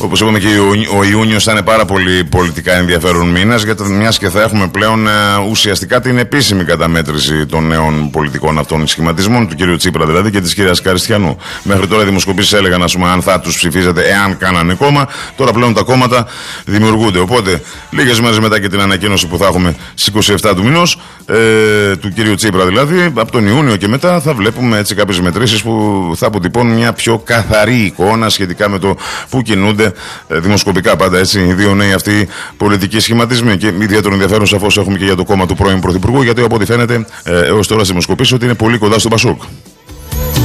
Όπως είπαμε, και ο Ιούνιος θα είναι πάρα πολύ πολιτικά ενδιαφέρον μήνας, γιατί μιας και θα έχουμε πλέον ουσιαστικά την επίσημη καταμέτρηση των νέων πολιτικών αυτών σχηματισμών, του κ. Τσίπρα δηλαδή και της κυρίας Καριστιανού. Μέχρι τώρα οι δημοσκοπήσεις έλεγαν, ας πούμε, αν θα τους ψηφίζετε εάν κάνανε κόμμα. Τώρα πλέον τα κόμματα δημιουργούνται. Οπότε, λίγες μέρες μετά και την ανακοίνωση που θα έχουμε στις 27 του μηνός, του κ. Τσίπρα δηλαδή, από τον Ιούνιο και μετά θα βλέπουμε έτσι κάποιες μετρήσεις που θα αποτυπώνουν μια πιο καθαρή εικόνα σχετικά με το που κινούνται δημοσκοπικά πάντα έτσι οι δύο νέοι αυτοί πολιτικοί σχηματισμοί. Και ιδιαίτερο ενδιαφέρον σαφώς έχουμε και για το κόμμα του πρώην Πρωθυπουργού, γιατί από ό,τι φαίνεται έως τώρα στις δημοσκοπήσεις ότι είναι πολύ κοντά στο Πασόκ.